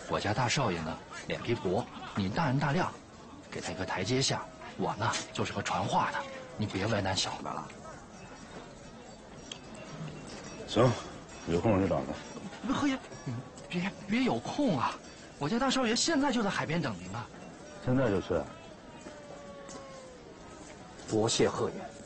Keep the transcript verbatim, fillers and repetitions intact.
我家大少爷呢，脸皮薄，你大人大量，给他一个台阶下。我呢，就是个传话的，你别为难小的了。 行，有空我就找他。 贺爷，你别别有空啊！我家大少爷现在就在海边等您呢。 现在就去。 多谢贺爷。